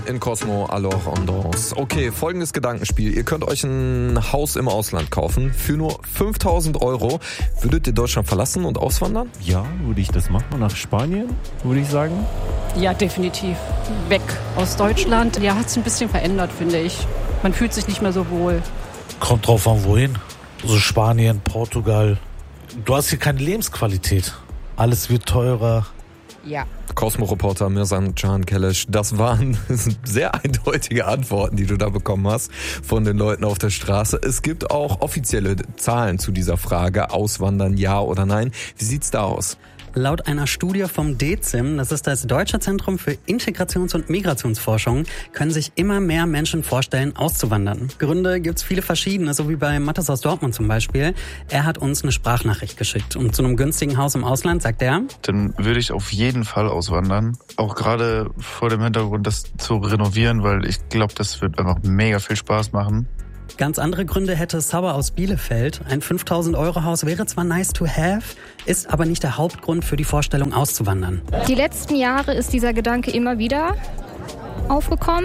In Cosmo, alors en danse. Okay, folgendes Gedankenspiel. Ihr könnt euch ein Haus im Ausland kaufen für nur 5.000 €. Würdet ihr Deutschland verlassen und auswandern? Ja, würde ich das machen. Nach Spanien, würde ich sagen. Ja, definitiv. Weg aus Deutschland. Ja, hat sich ein bisschen verändert, finde ich. Man fühlt sich nicht mehr so wohl. Kommt drauf an, wohin. So Spanien, Portugal. Du hast hier keine Lebensqualität. Alles wird teurer. Ja. Cosmo-Reporter Mirsan Can Keleş, das waren sehr eindeutige Antworten, die du da bekommen hast von den Leuten auf der Straße. Es gibt auch offizielle Zahlen zu dieser Frage, auswandern ja oder nein. Wie sieht's da aus? Laut einer Studie vom DEZIM, das ist das Deutsche Zentrum für Integrations- und Migrationsforschung, können sich immer mehr Menschen vorstellen, auszuwandern. Gründe gibt's viele verschiedene, so wie bei Mathis aus Dortmund zum Beispiel. Er hat uns eine Sprachnachricht geschickt und zu einem günstigen Haus im Ausland sagt er: Dann würde ich auf jeden Fall auswandern. Auch gerade vor dem Hintergrund, das zu renovieren, weil ich glaube, das wird einfach mega viel Spaß machen. Ganz andere Gründe hätte Saba aus Bielefeld. Ein 5.000 € Haus wäre zwar nice to have, ist aber nicht der Hauptgrund für die Vorstellung, auszuwandern. Die letzten Jahre ist dieser Gedanke immer wieder aufgekommen.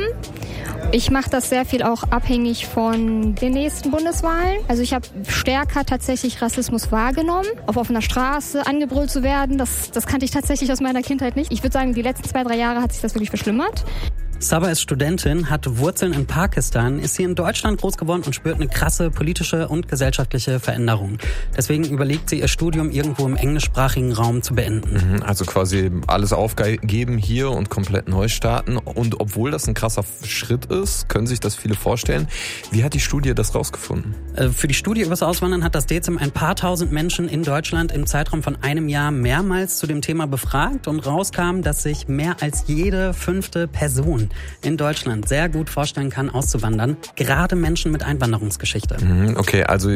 Ich mache das sehr viel auch abhängig von den nächsten Bundeswahlen. Also ich habe stärker tatsächlich Rassismus wahrgenommen. Auf offener Straße angebrüllt zu werden, das kannte ich tatsächlich aus meiner Kindheit nicht. Ich würde sagen, die letzten 2-3 Jahre hat sich das wirklich verschlimmert. Saba ist Studentin, hat Wurzeln in Pakistan, ist hier in Deutschland groß geworden und spürt eine krasse politische und gesellschaftliche Veränderung. Deswegen überlegt sie, ihr Studium irgendwo im englischsprachigen Raum zu beenden. Also quasi alles aufgeben hier und komplett neu starten. Und obwohl das ein krasser Schritt ist, können sich das viele vorstellen. Wie hat die Studie das rausgefunden? Für die Studie übers Auswandern hat das DEZIM ein paar tausend Menschen in Deutschland im Zeitraum von einem Jahr mehrmals zu dem Thema befragt und rauskam, dass sich mehr als jede 5. Person in Deutschland sehr gut vorstellen kann, auszuwandern. Gerade Menschen mit Einwanderungsgeschichte. Okay, also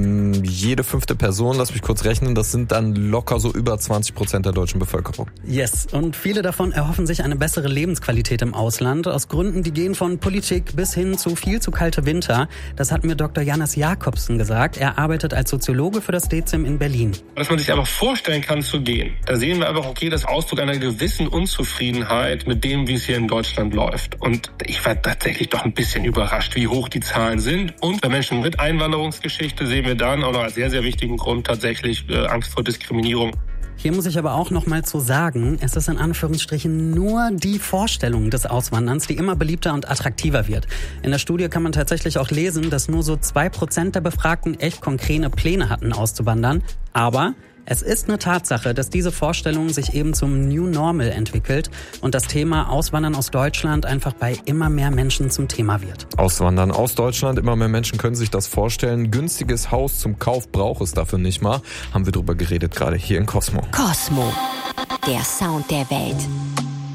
jede 5. Person, lass mich kurz rechnen, das sind dann locker so über 20% der deutschen Bevölkerung. Yes, und viele davon erhoffen sich eine bessere Lebensqualität im Ausland. Aus Gründen, die gehen von Politik bis hin zu viel zu kalte Winter. Das hat mir Dr. Jannis Jakobsen gesagt. Er arbeitet als Soziologe für das DEZIM in Berlin. Dass man sich einfach vorstellen kann zu gehen. Da sehen wir einfach, okay, das Ausdruck einer gewissen Unzufriedenheit mit dem, wie es hier in Deutschland läuft. Und ich war tatsächlich doch ein bisschen überrascht, wie hoch die Zahlen sind. Und bei Menschen mit Einwanderungsgeschichte sehen wir dann auch noch als sehr, sehr wichtigen Grund tatsächlich Angst vor Diskriminierung. Hier muss ich aber auch noch mal zu sagen, es ist in Anführungsstrichen nur die Vorstellung des Auswanderns, die immer beliebter und attraktiver wird. In der Studie kann man tatsächlich auch lesen, dass nur so 2% der Befragten echt konkrete Pläne hatten, auszuwandern. Aber es ist eine Tatsache, dass diese Vorstellung sich eben zum New Normal entwickelt und das Thema Auswandern aus Deutschland einfach bei immer mehr Menschen zum Thema wird. Auswandern aus Deutschland, immer mehr Menschen können sich das vorstellen. Günstiges Haus zum Kauf braucht es dafür nicht mal. Haben wir drüber geredet, gerade hier in Cosmo. Cosmo, der Sound der Welt.